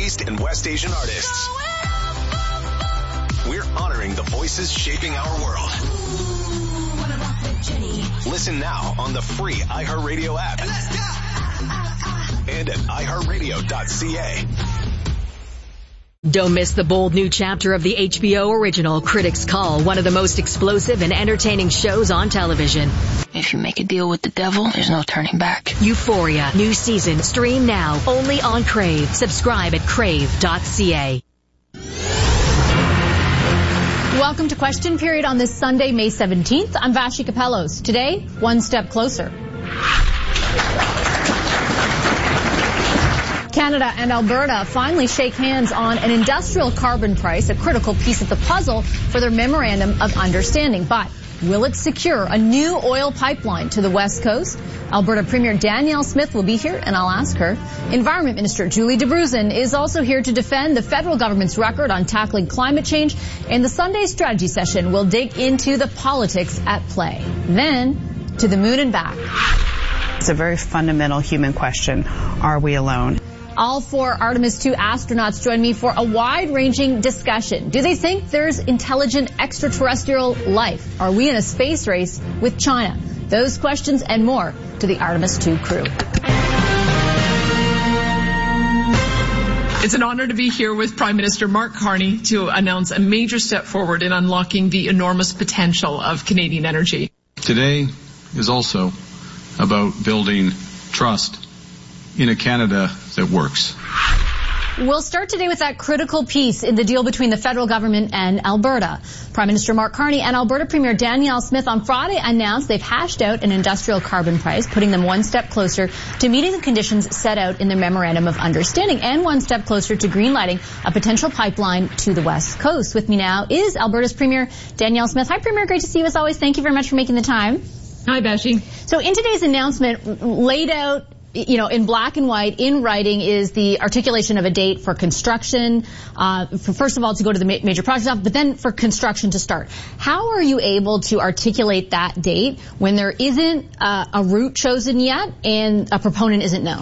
East and West Asian artists. We're honoring the voices shaping our world. Listen now on the free iHeartRadio app. And at iHeartRadio.ca. Don't miss the bold new chapter of the HBO original Critics Call, one of the most explosive and entertaining shows on television. If you make a deal with the devil, there's no turning back. Euphoria, new season, stream now, only on Crave. Subscribe at crave.ca. Welcome to Question Period on this Sunday, May 17th. I'm Vashi Capellos. Today, one step closer. Canada and Alberta finally shake hands on an industrial carbon price, a critical piece of the puzzle for their memorandum of understanding. But will it secure a new oil pipeline to the West Coast? Alberta Premier Danielle Smith will be here, and I'll ask her. Environment Minister Julie DeBruzen is also here to defend the federal government's record on tackling climate change. In the Sunday strategy session, we'll dig into the politics at play. Then, to the moon and back. It's a very fundamental human question. Are we alone? All four Artemis II astronauts join me for a wide-ranging discussion. Do they think there's intelligent extraterrestrial life? Are we in a space race with China? Those questions and more to the Artemis II crew. It's an honor to be here with Prime Minister Mark Carney to announce a major step forward in unlocking the enormous potential of Canadian energy. Today is also about building trust in a Canada that works. We'll start today with that critical piece in the deal between the federal government and Alberta. Prime Minister Mark Carney and Alberta Premier Danielle Smith on Friday announced they've hashed out an industrial carbon price, putting them one step closer to meeting the conditions set out in their memorandum of understanding and one step closer to greenlighting a potential pipeline to the West Coast. With me now is Alberta's Premier Danielle Smith. Hi, Premier. Great to see you as always. Thank you very much for making the time. Hi, Bashi. So in today's announcement, laid out in black and white, in writing, is the articulation of a date for construction, first of all, to go to the major projects off, but then for construction to start. How are you able to articulate that date when there isn't a route chosen yet and a proponent isn't known?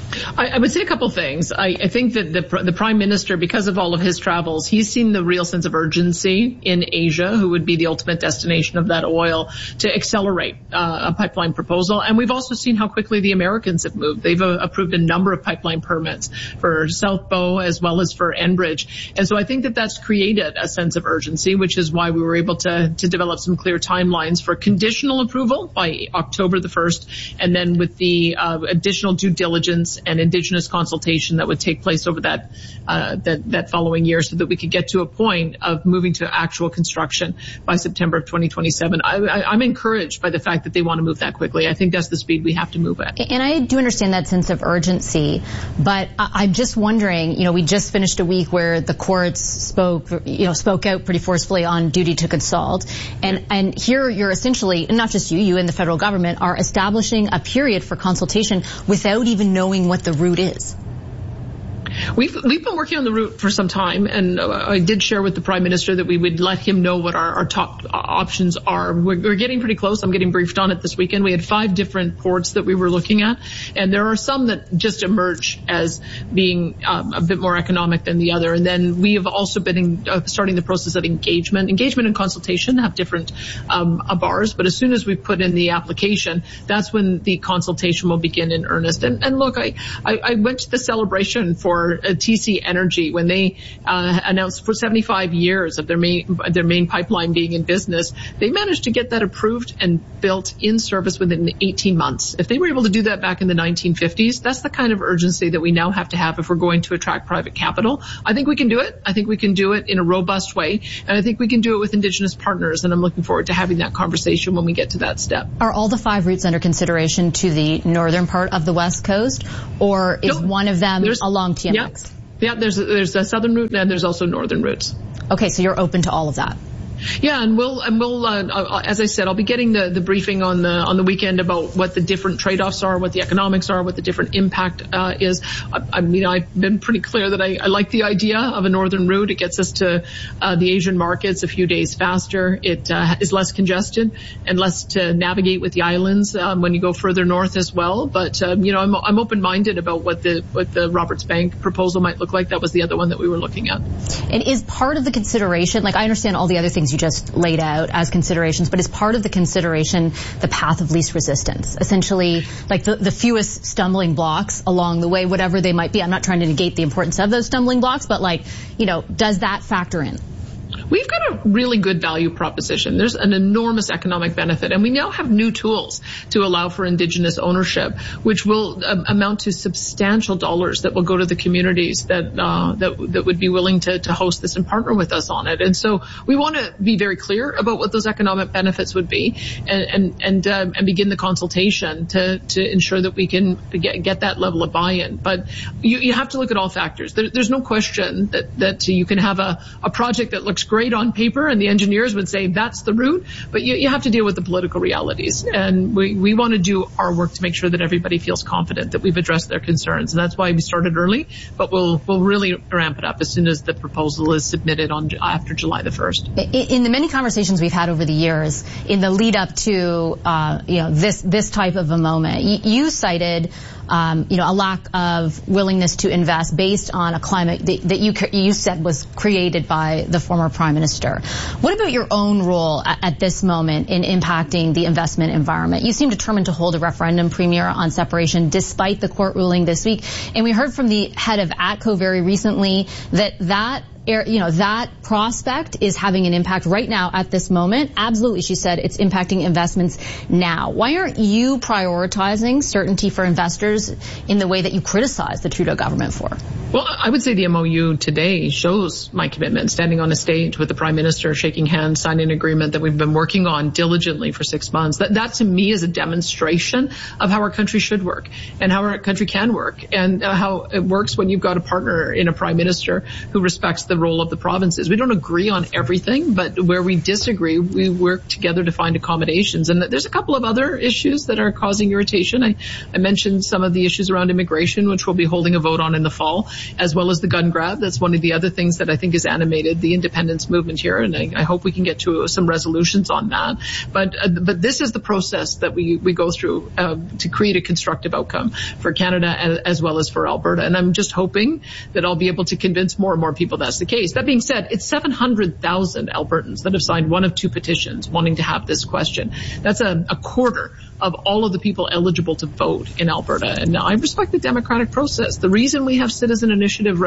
I would say a couple things. I think that the Prime Minister, because of all of his travels, he's seen the real sense of urgency in Asia, who would be the ultimate destination of that oil, to accelerate a pipeline proposal. And we've also seen how quickly the Americans have moved. They've approved a number of pipeline permits for South Bow as well as for Enbridge. And so I think that that's created a sense of urgency, which is why we were able to develop some clear timelines for conditional approval by October the 1st, and then with the additional due diligence and Indigenous consultation that would take place over that following year, so that we could get to a point of moving to actual construction by September of 2027. I'm encouraged by the fact that they want to move that quickly. I think that's the speed we have to move at. And I do understand that sense of urgency, but I'm just wondering, we just finished a week where the courts spoke out pretty forcefully on duty to consult. And here you're essentially, and not just you and the federal government, are establishing a period for consultation without even knowing what the route is. We've been working on the route for some time, and I did share with the Prime Minister that we would let him know what our top options are. We're getting pretty close. I'm getting briefed on it this weekend. We had 5 different ports that we were looking at, and there are some that just emerge as being a bit more economic than the other. And then we have also been starting the process of engagement. Engagement and consultation have different bars, but as soon as we put in the application, that's when the consultation will begin in earnest. And look, I went to the celebration for TC Energy when they announced for 75 years of their main pipeline being in business. They managed to get that approved and built in service within 18 months. If they were able to do that back in the 1950s, that's the kind of urgency that we now have to have if we're going to attract private capital. I think we can do it. I think we can do it in a robust way, and I think we can do it with Indigenous partners, and I'm looking forward to having that conversation when we get to that step. Are all the 5 routes under consideration to the northern part of the West Coast, or is one of them along TMX? Yeah, there's a southern route and there's also northern routes. Okay, so you're open to all of that. Yeah, and we'll as I said, I'll be getting the briefing on the weekend about what the different trade-offs are, what the economics are, what the different impact is. I mean, I've been pretty clear that I like the idea of a northern route. It gets us to the Asian markets a few days faster. It is less congested and less to navigate with the islands when you go further north as well. But I'm open-minded about what the Roberts Bank proposal might look like. That was the other one that we were looking at. And is part of the consideration, like I understand all the other things you just laid out as considerations, but is part of the consideration the path of least resistance? Essentially, like the fewest stumbling blocks along the way, whatever they might be. I'm not trying to negate the importance of those stumbling blocks, but does that factor in? We've got a really good value proposition. There's an enormous economic benefit, and we now have new tools to allow for Indigenous ownership, which will amount to substantial dollars that will go to the communities that would be willing to host this and partner with us on it. And so we want to be very clear about what those economic benefits would be, and begin the consultation to ensure that we can get that level of buy-in. But you have to look at all factors. There's no question that you can have a project that looks great on paper, and the engineers would say that's the route, but you have to deal with the political realities. And we want to do our work to make sure that everybody feels confident that we've addressed their concerns. And that's why we started early, but we'll really ramp it up as soon as the proposal is submitted after July the 1st. In the many conversations we've had over the years, in the lead up to this type of a moment, you cited a lack of willingness to invest based on a climate that you said was created by the former Prime Minister. What about your own role at this moment in impacting the investment environment? You seem determined to hold a referendum, Premier, on separation despite the court ruling this week. And we heard from the head of ATCO very recently that prospect is having an impact right now at this moment. Absolutely, she said, it's impacting investments now. Why aren't you prioritizing certainty for investors in the way that you criticize the Trudeau government for? Well, I would say the MOU today shows my commitment, standing on a stage with the Prime Minister, shaking hands, signing an agreement that we've been working on diligently for 6 months. That to me is a demonstration of how our country should work and how our country can work, and how it works when you've got a partner in a Prime Minister who respects the role of the provinces. We don't agree on everything, but where we disagree, we work together to find accommodations. And there's a couple of other issues that are causing irritation. I mentioned some of the issues around immigration, which we'll be holding a vote on in the fall, as well as the gun grab. That's one of the other things that I think has animated the independence movement here, and I hope we can get to some resolutions on that. But this is the process that we go through to create a constructive outcome for Canada as well as for Alberta. And I'm just hoping that I'll be able to convince more and more people that's the case. That being said, it's 700,000 Albertans that have signed one of two petitions wanting to have this question. That's a quarter of all of the people eligible to vote in Alberta. And I respect the democratic process. The reason we have Citizen Initiative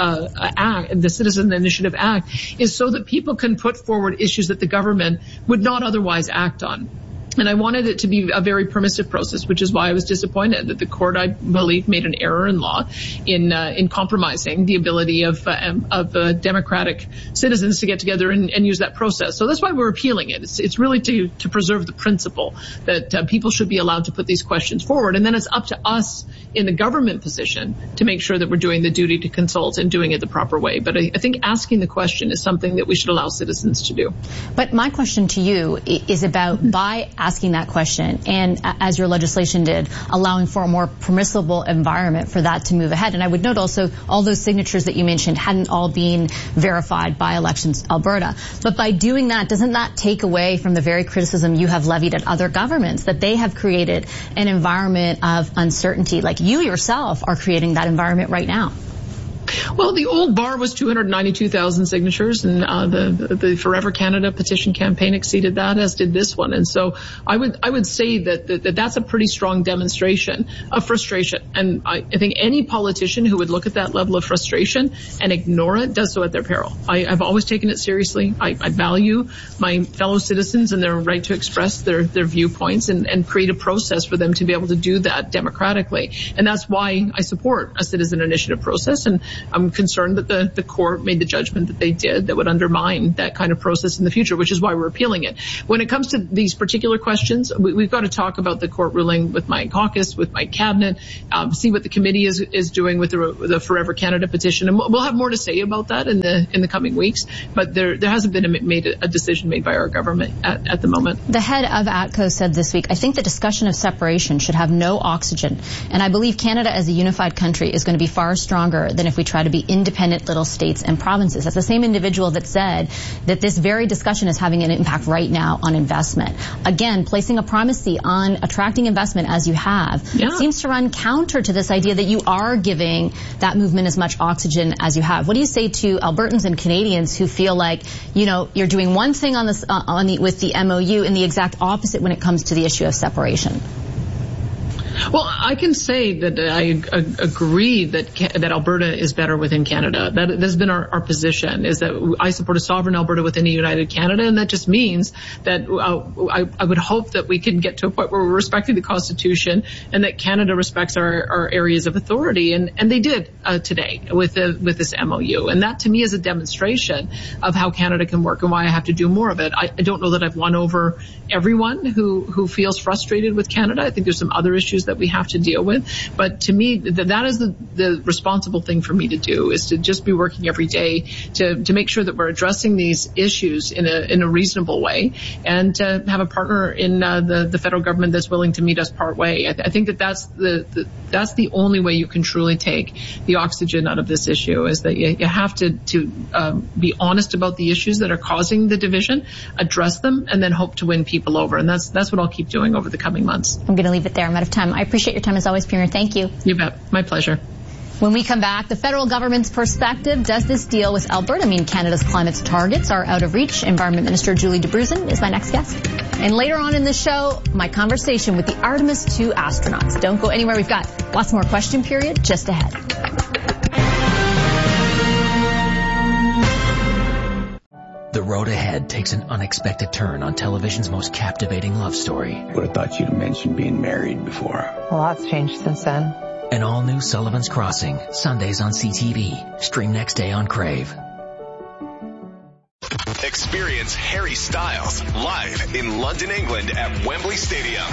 Act, the Citizen Initiative Act, is so that people can put forward issues that the government would not otherwise act on. And I wanted it to be a very permissive process, which is why I was disappointed that the court, I believe, made an error in law in compromising the ability of democratic citizens to get together and use that process. So that's why we're appealing it. It's really to preserve the principle that people should be allowed to put these questions forward. And then it's up to us in the government position to make sure that we're doing the duty to consult and doing it the proper way. But I think asking the question is something that we should allow citizens to do. But my question to you is about, by asking that question, and as your legislation did, allowing for a more permissible environment for that to move ahead. And I would note also all those signatures that you mentioned hadn't all been verified by Elections Alberta. But by doing that, doesn't that take away from the very criticism you have levied at other governments, that they have created an environment of uncertainty? Like you yourself are creating that environment right now. Well, the old bar was 292,000 signatures, and the Forever Canada petition campaign exceeded that, as did this one. And so I would say that that's a pretty strong demonstration of frustration. And I think any politician who would look at that level of frustration and ignore it does so at their peril. I've always taken it seriously. I value my fellow citizens and their right to express their viewpoints and create a process for them to be able to do that democratically. And that's why I support a citizen initiative process. And I'm concerned that the court made the judgment that they did that would undermine that kind of process in the future, which is why we're appealing it. When it comes to these particular questions, we've got to talk about the court ruling with my caucus, with my cabinet, see what the committee is doing with the Forever Canada petition, and we'll have more to say about that in the coming weeks. But there hasn't been a decision made by our government at the moment. The head of ATCO said this week, I think the discussion of separation should have no oxygen, and I believe Canada as a unified country is going to be far stronger than if we try to be independent little states and provinces. That's the same individual that said that this very discussion is having an impact right now on investment. Again, placing a primacy on attracting investment as you have seems to run counter to this idea that you are giving that movement as much oxygen as you have. What do you say to Albertans and Canadians who feel like, you're doing one thing on this with the MOU and the exact opposite when it comes to the issue of separation? Well, I can say that I agree that Alberta is better within Canada. That has been our position, is that I support a sovereign Alberta within a united Canada, and that just means that I would hope that we can get to a point where we're respecting the Constitution and that Canada respects our areas of authority, and they did today with this MOU. And that to me is a demonstration of how Canada can work and why I have to do more of it. I don't know that I've won over everyone who feels frustrated with Canada. I think there's some other issues that we have to deal with. But to me, that is the responsible thing for me to do, is to just be working every day to make sure that we're addressing these issues in a reasonable way, and to have a partner in the federal government that's willing to meet us part way. I think that's the only way you can truly take the oxygen out of this issue, is that you have to be honest about the issues that are causing the division, address them, and then hope to win people over. And that's what I'll keep doing over the coming months. I'm going to leave it there. I'm out of time. I appreciate your time as always, Premier. Thank you. You bet. My pleasure. When we come back, the federal government's perspective. Does this deal with Alberta mean Canada's climate targets are out of reach? Environment Minister Julie DeBruzen is my next guest. And later on in the show, my conversation with the Artemis II astronauts. Don't go anywhere. We've got lots more question period just ahead. The road ahead takes an unexpected turn on television's most captivating love story. Would have thought you'd have mentioned being married before. A lot's changed since then. An all-new Sullivan's Crossing, Sundays on CTV. Stream next day on Crave. Experience Harry Styles live in London, England at Wembley Stadium.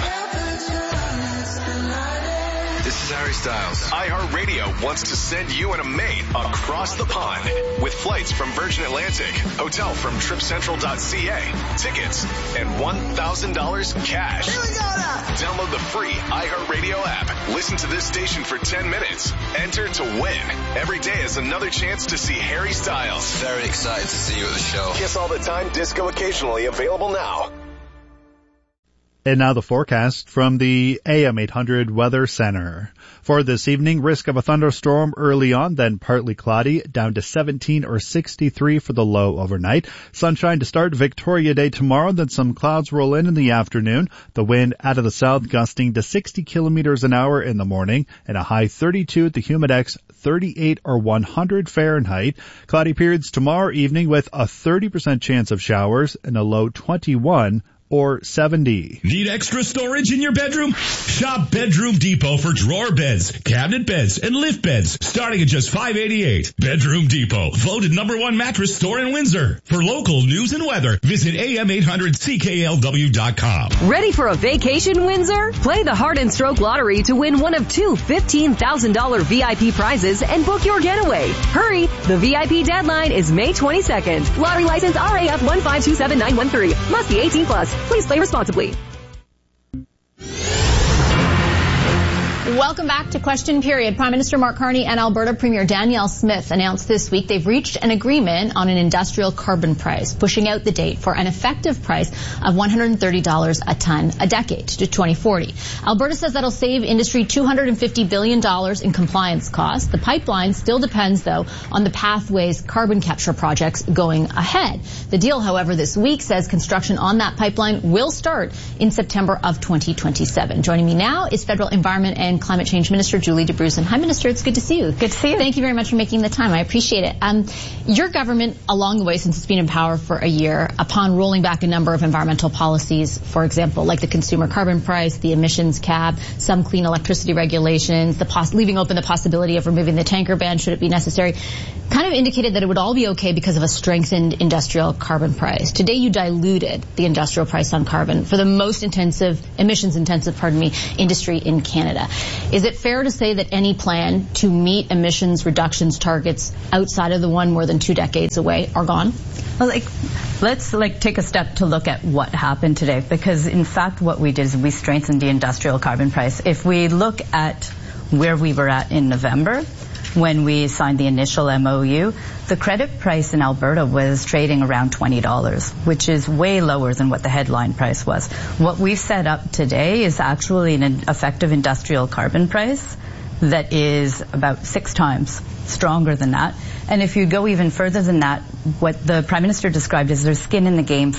This is Harry Styles. iHeartRadio wants to send you and a mate across the pond with flights from Virgin Atlantic, hotel from TripCentral.ca, tickets, and $1,000 cash. Here we go now. Download the free iHeartRadio app. Listen to this station for 10 minutes. Enter to win. Every day is another chance to see Harry Styles. Very excited to see you at the show. Kiss all the time, disco occasionally, available now. And now the forecast from the AM 800 Weather Center. For this evening, risk of a thunderstorm early on, then partly cloudy, down to 17 or 63 for the low overnight. Sunshine to start Victoria Day tomorrow, then some clouds roll in the afternoon. The wind out of the south gusting to 60 kilometers an hour in the morning, and a high 32 at the Humidex, 38 or 100 Fahrenheit. Cloudy periods tomorrow evening with a 30% chance of showers and a low 21 or 70. Need extra storage in your bedroom? Shop Bedroom Depot for drawer beds, cabinet beds, and lift beds, starting at just $5.88. Bedroom Depot, voted #1 mattress store in Windsor. For local news and weather, visit am800cklw.com. Ready for a vacation, Windsor? Play the Heart and Stroke Lottery to win one of 2 $15,000 VIP prizes and book your getaway. Hurry! The VIP deadline is May 22nd. Lottery license RAF 1527913. Must be 18 plus. Please play responsibly. Welcome back to Question Period. Prime Minister Mark Carney and Alberta Premier Danielle Smith announced this week they've reached an agreement on an industrial carbon price, pushing out the date for an effective price of $130 a ton a decade to 2040. Alberta says that'll save industry $250 billion in compliance costs. The pipeline still depends, though, on the Pathways carbon capture projects going ahead. The deal, however, this week says construction on that pipeline will start in September of 2027. Joining me now is Federal Environment and Climate Change Minister Julie DeBrusen. Hi, Minister. It's good to see you. Good to see you. Thank you very much for making the time. I appreciate it. Your government, along the way, since it's been in power for a year, upon rolling back a number of environmental policies, for example, like the consumer carbon price, the emissions cap, some clean electricity regulations, leaving open the possibility of removing the tanker ban should it be necessary, kind of indicated that it would all be okay because of a strengthened industrial carbon price. Today you diluted the industrial price on carbon for the most emissions-intensive, industry in Canada. Is it fair to say that any plan to meet emissions reductions targets outside of the one more than 2 decades away are gone? Well, let's take a step to look at what happened today, because in fact what we did is we strengthened the industrial carbon price. If we look at where we were at in November, when we signed the initial MOU, the credit price in Alberta was trading around $20, which is way lower than what the headline price was. What we've set up today is actually an effective industrial carbon price that is about 6 times stronger than that. And if you go even further than that, what the Prime Minister described is there's skin in the game